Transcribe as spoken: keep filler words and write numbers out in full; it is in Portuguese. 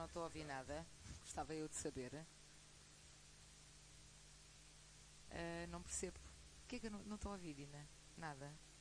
não estou a ouvir nada. Gostava eu de saber. Uh, não percebo. Porquê que eu não, não estou a ouvir, Dina? Nada.